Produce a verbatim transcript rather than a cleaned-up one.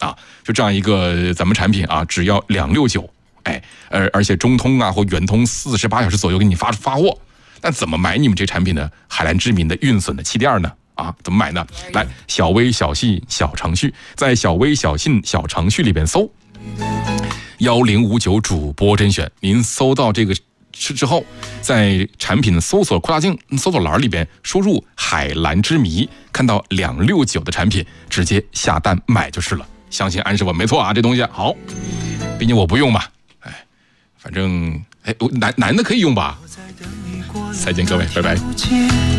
啊，就这样一个咱们产品啊，只要两六九，哎，而而且中通啊或圆通四十八小时左右给你发发货。那怎么买你们这产品的海蓝之谜的运损的气垫呢？啊，怎么买呢？来，小微小细小程序，在小微小信小程序里边搜一零五九主播甄选，您搜到这个之后，在产品搜索扩大镜搜索栏里边输入海蓝之谜，看到两六九的产品，直接下单买就是了。相信安师傅没错啊，这东西好，毕竟我不用嘛，哎，反正哎，男男的可以用吧。再见各位，拜拜。